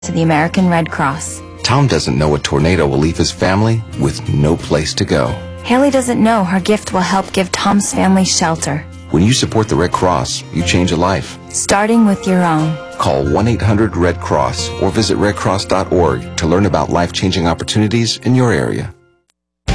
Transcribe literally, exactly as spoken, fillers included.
to the American Red Cross. Tom doesn't know a tornado will leave his family with no place to go. Haley doesn't know her gift will help give Tom's family shelter. When you support the Red Cross, you change a life. Starting with your own. Call one eight hundred red cross or visit red cross dot org to learn about life-changing opportunities in your area.